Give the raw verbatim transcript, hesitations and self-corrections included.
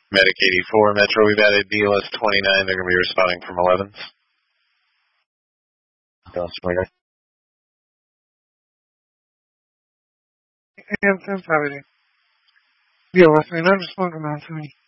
Medic eighty-four, Metro, we've added D L S twenty-nine. They're going to be responding from elevens. And ten seventy. D L S twenty-nine, respond command to me.